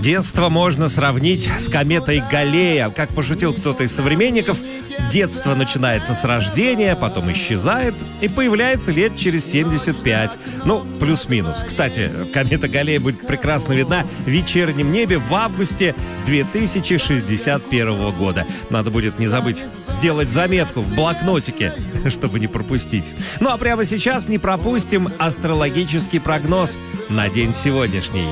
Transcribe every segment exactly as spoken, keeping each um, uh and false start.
Детство можно сравнить с кометой Галлея. Как пошутил кто-то из современников, детство начинается с рождения, потом исчезает и появляется лет через семьдесят пять. Ну, плюс-минус. Кстати, комета Галлея будет прекрасно видна в вечернем небе в августе две тысячи шестьдесят первого года. Надо будет не забыть сделать заметку в блокнотике, чтобы не пропустить. Ну а прямо сейчас не пропустим астрологический прогноз на день сегодняшний.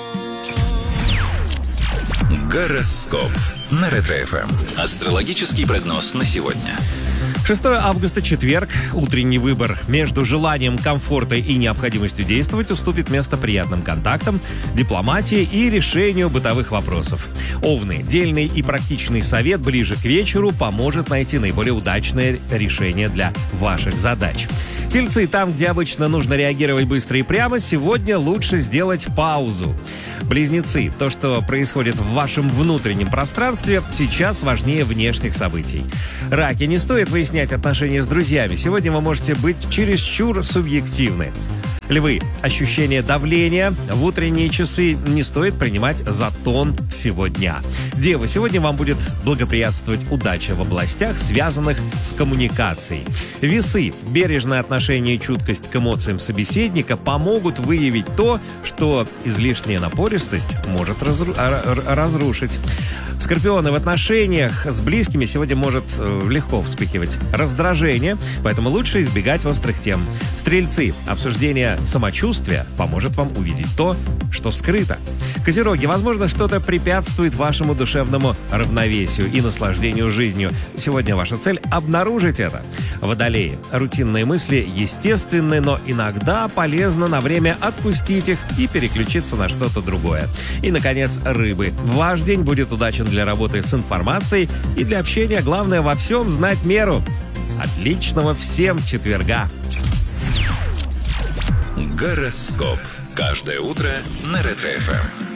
Гороскоп на Ретро-эф эм. Астрологический прогноз на сегодня. шестого августа, четверг. Утренний выбор между желанием комфорта и необходимостью действовать уступит место приятным контактам, дипломатии и решению бытовых вопросов. Овны. Дельный и практичный совет ближе к вечеру поможет найти наиболее удачное решение для ваших задач. Тельцы. Там, где обычно нужно реагировать быстро и прямо, сегодня лучше сделать паузу. Близнецы. То, что происходит в вашем внутреннем пространстве, сейчас важнее внешних событий. Раки. Не стоит выяснять отношения с друзьями. Сегодня вы можете быть чересчур субъективны. Львы. Ощущение давления в утренние часы не стоит принимать за тон всего дня. Девы. Сегодня вам будет благоприятствовать удача в областях, связанных с коммуникацией. Весы. Бережное отношение и чуткость к эмоциям собеседника помогут выявить то, что излишняя напористость может разру- разрушить. Скорпионы. В отношениях с близкими сегодня может э, легко вспыхивать раздражение, поэтому лучше избегать острых тем. Стрельцы. Обсуждение самочувствия поможет вам увидеть то, что скрыто. Козероги. Возможно, что-то препятствует вашему душевному равновесию и наслаждению жизнью. Сегодня ваша цель — обнаружить это. Водолеи. Рутинные мысли естественны, но иногда полезно на время отпустить их и переключиться на что-то другое. И, наконец, рыбы. Ваш день будет удачен для работы с информацией и для общения. Главное во всем знать меру. Отличного всем четверга! Гороскоп. Каждое утро на Ретро-эф эм.